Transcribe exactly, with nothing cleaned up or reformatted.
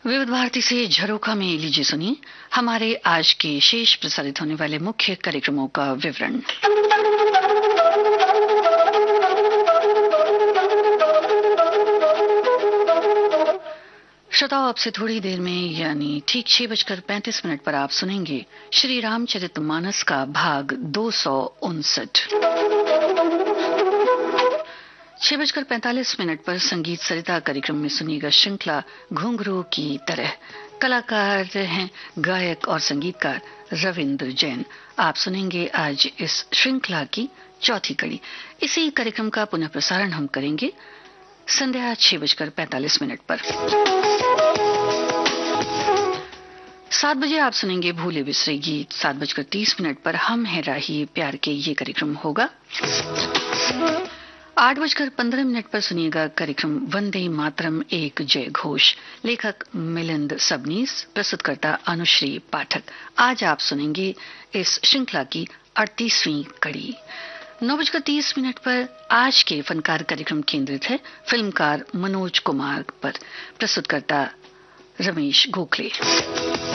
विविध भारती से झरोखा में लीजिए सुनिए हमारे आज के शेष प्रसारित होने वाले मुख्य कार्यक्रमों का विवरण। श्रोताओं, अब से थोड़ी देर में यानी ठीक छह बजकर पैंतीस मिनट पर आप सुनेंगे श्री रामचरितमानस का भाग दो सौ उनसठ। छह बजकर पैंतालीस मिनट पर संगीत सरिता कार्यक्रम में सुनिएगा श्रृंखला घुंघरू की तरह। कलाकार हैं गायक और संगीतकार रविंद्र जैन। आप सुनेंगे आज इस श्रृंखला की चौथी कड़ी। इसी कार्यक्रम का पुनः प्रसारण हम करेंगे संध्या छह बजकर पैंतालीस मिनट पर। सात बजे आप सुनेंगे भूले बिसरे गीत। सात बजकर तीस मिनट पर हम हैं राही प्यार के ये कार्यक्रम होगा। आठ बजकर पंद्रह मिनट पर सुनिएगा कार्यक्रम वंदे मातरम एक जय घोष। लेखक मिलिंद सबनीस, प्रस्तुतकर्ता अनुश्री पाठक। आज आप सुनेंगे इस श्रृंखला की अड़तीसवीं कड़ी। नौ बजकर तीस मिनट पर आज के फनकार कार्यक्रम केंद्रित है फिल्मकार मनोज कुमार पर। प्रस्तुतकर्ता रमेश गोखले।